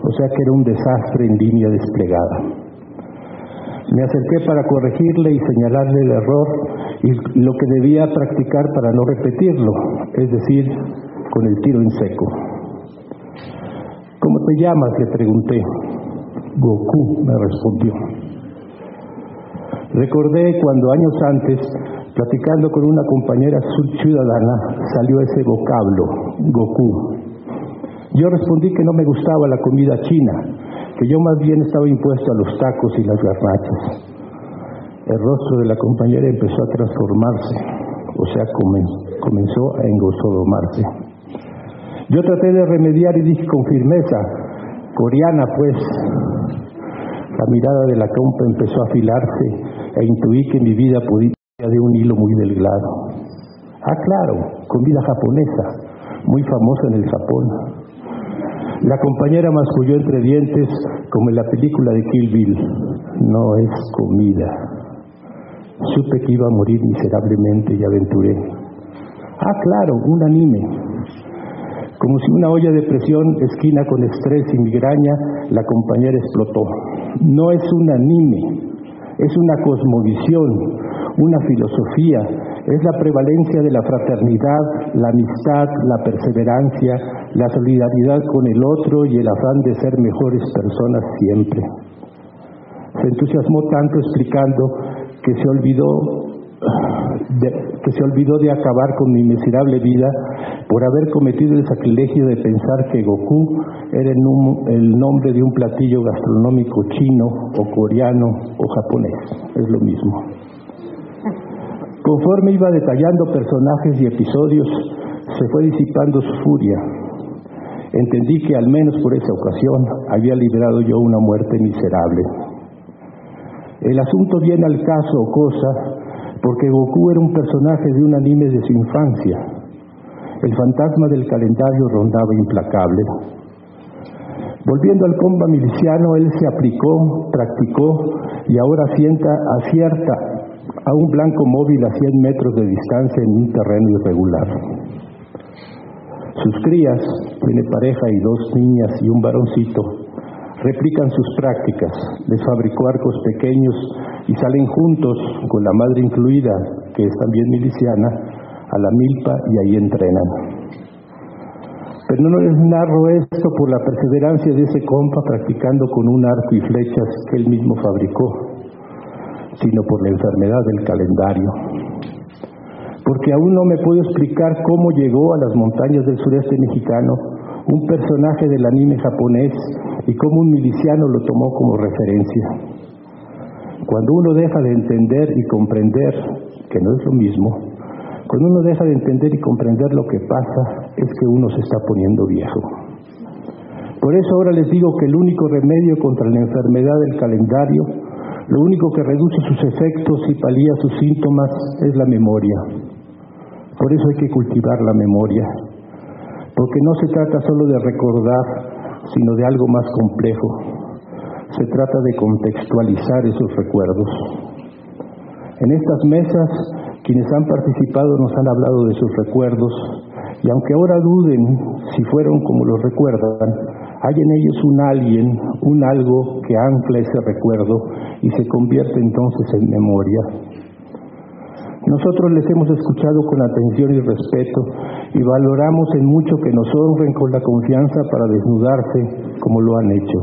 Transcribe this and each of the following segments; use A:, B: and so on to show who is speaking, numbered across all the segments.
A: o sea que era un desastre en línea desplegada. Me acerqué para corregirle y señalarle el error y lo que debía practicar para no repetirlo, es decir, con el tiro en seco. ¿Cómo te llamas?, le pregunté. Goku, me respondió. Recordé cuando años antes, platicando con una compañera ciudadana, salió ese vocablo, Goku. Yo respondí que no me gustaba la comida china, que yo más bien estaba impuesto a los tacos y las garnachas. El rostro de la compañera empezó a transformarse, o sea, comenzó a engosodomarse. Yo traté de remediar y dije con firmeza, coreana pues. La mirada de la compa empezó a afilarse e intuí que mi vida podía de un hilo muy delgado. Ah, claro, comida japonesa, muy famosa en el Japón. La compañera masculló entre dientes como en la película de Kill Bill. No es comida. Supe que iba a morir miserablemente y aventuré. Ah, claro, un anime. Como si una olla de presión, esquina con estrés y migraña, la compañera explotó. No es un anime, es una cosmovisión, una filosofía, es la prevalencia de la fraternidad, la amistad, la perseverancia, la solidaridad con el otro y el afán de ser mejores personas siempre. Se entusiasmó tanto explicando que se olvidó de acabar con mi miserable vida por haber cometido el sacrilegio de pensar que Goku era el nombre de un platillo gastronómico chino o coreano o japonés, es lo mismo. Conforme iba detallando personajes y episodios, se fue disipando su furia. Entendí que al menos por esa ocasión había librado yo una muerte miserable. El asunto viene al caso o cosa porque Goku era un personaje de un anime de su infancia. El fantasma del calendario rondaba implacable. Volviendo al comba miliciano, él se aplicó, practicó y ahora acierta a un blanco móvil a 100 metros de distancia en un terreno irregular. Sus crías, tiene pareja y 2 niñas y un varoncito, replican sus prácticas, les fabricó arcos pequeños y salen juntos, con la madre incluida, que es también miliciana, a la milpa y ahí entrenan. Pero no les narro esto por la perseverancia de ese compa practicando con un arco y flechas que él mismo fabricó, sino por la enfermedad del calendario. Porque aún no me puedo explicar cómo llegó a las montañas del sureste mexicano un personaje del anime japonés y cómo un miliciano lo tomó como referencia. Cuando uno deja de entender y comprender, que no es lo mismo, cuando uno deja de entender y comprender lo que pasa, es que uno se está poniendo viejo. Por eso ahora les digo que el único remedio contra la enfermedad del calendario, lo único que reduce sus efectos y palía sus síntomas, es la memoria. Por eso hay que cultivar la memoria, porque no se trata solo de recordar, sino de algo más complejo. Se trata de contextualizar esos recuerdos. En estas mesas, quienes han participado nos han hablado de sus recuerdos, y aunque ahora duden si fueron como los recuerdan, hay en ellos un alguien, un algo que ancla ese recuerdo y se convierte entonces en memoria. Nosotros les hemos escuchado con atención y respeto y valoramos en mucho que nos honren con la confianza para desnudarse como lo han hecho.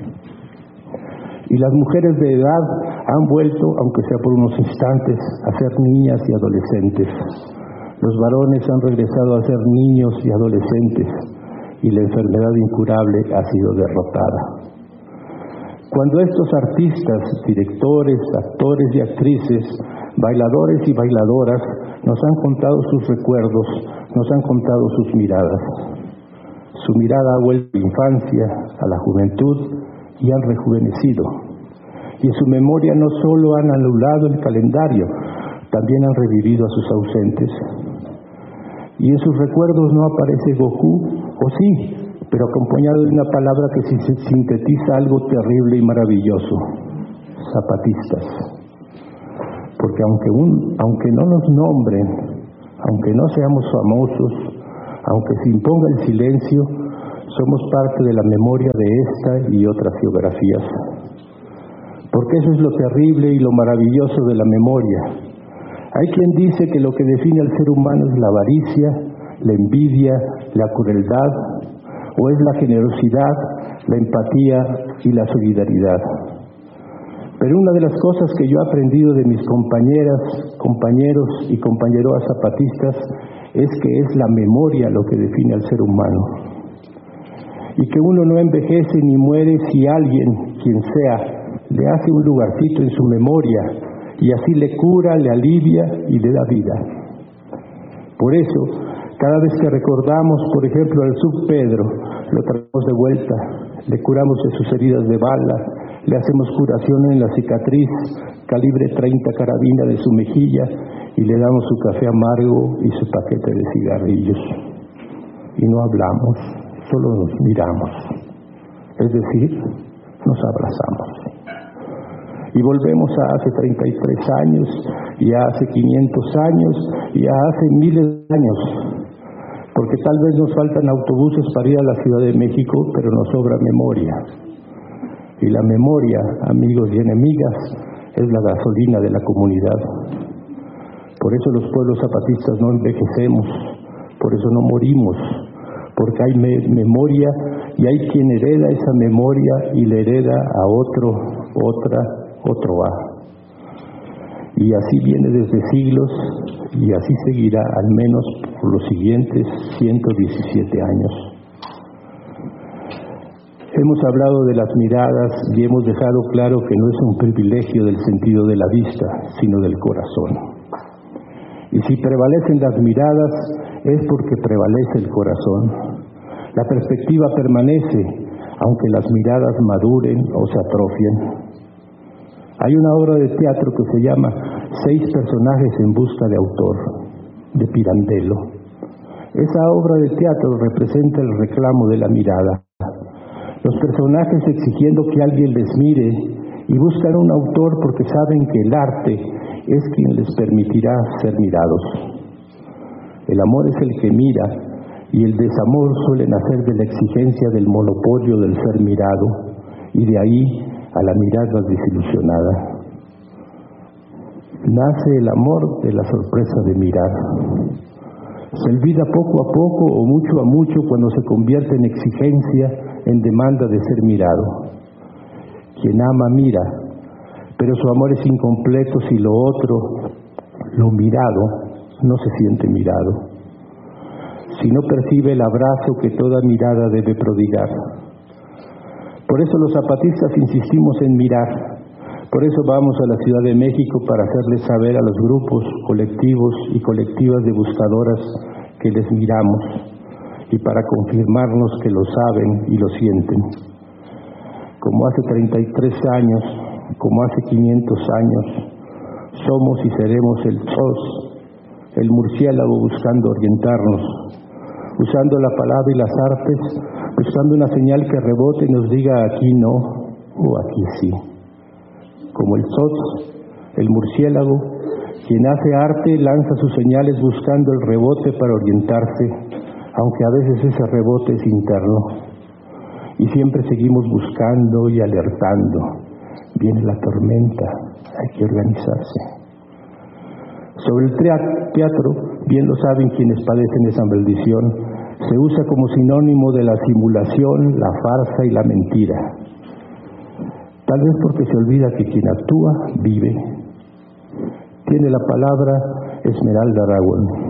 A: Y las mujeres de edad han vuelto, aunque sea por unos instantes, a ser niñas y adolescentes. Los varones han regresado a ser niños y adolescentes y la enfermedad incurable ha sido derrotada. Cuando estos artistas, directores, actores y actrices, bailadores y bailadoras nos han contado sus recuerdos, nos han contado sus miradas. Su mirada ha vuelto a la infancia, a la juventud y han rejuvenecido. Y en su memoria no solo han anulado el calendario, también han revivido a sus ausentes. Y en sus recuerdos no aparece Goku, o sí, pero acompañado de una palabra que sintetiza algo terrible y maravilloso: zapatistas. Porque aunque no nos nombren, aunque no seamos famosos, aunque se imponga el silencio, Somos parte de la memoria de esta y otras geografías. Porque eso es lo terrible y lo maravilloso de la memoria. Hay quien dice que lo que define al ser humano es la avaricia, la envidia, la crueldad, o es la generosidad, la empatía y la solidaridad. Pero una de las cosas que yo he aprendido de mis compañeras, compañeros y compañeroas zapatistas es que es la memoria lo que define al ser humano. Y que uno no envejece ni muere si alguien, quien sea, le hace un lugarcito en su memoria y así le cura, le alivia y le da vida. Por eso, cada vez que recordamos, por ejemplo, al Sub Pedro, lo traemos de vuelta, le curamos de sus heridas de bala, le hacemos curación en la cicatriz, calibre 30 carabina de su mejilla, y le damos su café amargo y su paquete de cigarrillos. Y no hablamos, solo nos miramos, es decir, nos abrazamos. Y volvemos a hace 33 años, y a hace 500 años, y a hace miles de años. Porque tal vez nos faltan autobuses para ir a la Ciudad de México, pero nos sobra memoria. Y la memoria, amigos y enemigas, es la gasolina de la comunidad. Por eso los pueblos zapatistas no envejecemos, por eso no morimos, porque hay memoria y hay quien hereda esa memoria y le hereda a otro, otro A. Y así viene desde siglos y así seguirá al menos por los siguientes 117 años. Hemos hablado de las miradas y hemos dejado claro que no es un privilegio del sentido de la vista, sino del corazón. Y si prevalecen las miradas es porque prevalece el corazón. La perspectiva permanece, aunque las miradas maduren o se atrofien. Hay una obra de teatro que se llama 6 personajes en busca de autor, de Pirandello. Esa obra de teatro representa el reclamo de la mirada. Los personajes exigiendo que alguien les mire y buscan un autor porque saben que el arte es quien les permitirá ser mirados. El amor es el que mira y el desamor suele nacer de la exigencia del monopolio del ser mirado y de ahí a la mirada desilusionada. Nace el amor de la sorpresa de mirar. Se olvida poco a poco o mucho a mucho cuando se convierte en exigencia, en demanda de ser mirado. Quien ama mira, pero su amor es incompleto si lo otro, lo mirado, no se siente mirado. Si no percibe el abrazo que toda mirada debe prodigar. Por eso los zapatistas insistimos en mirar. Por eso vamos a la Ciudad de México para hacerles saber a los grupos, colectivos y colectivas de buscadoras que les miramos y para confirmarnos que lo saben y lo sienten. Como hace 33 años, como hace 500 años, somos y seremos el sos, el murciélago buscando orientarnos, usando la palabra y las artes, buscando una señal que rebote y nos diga aquí no o aquí sí. Como el sos, el murciélago, quien hace arte lanza sus señales buscando el rebote para orientarse, aunque a veces ese rebote es interno. Y siempre seguimos buscando y alertando. Viene la tormenta, hay que organizarse. Sobre el teatro, bien lo saben quienes padecen esa maldición, se usa como sinónimo de la simulación, la farsa y la mentira. Tal vez porque se olvida que quien actúa, vive. Tiene la palabra Esmeralda Aragón.